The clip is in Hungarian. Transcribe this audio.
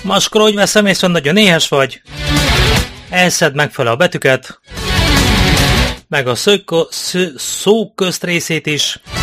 Maskolódj, veszem észre, nagyon éhes vagy. Elszed megfele a betűket, meg a szó közt részét is.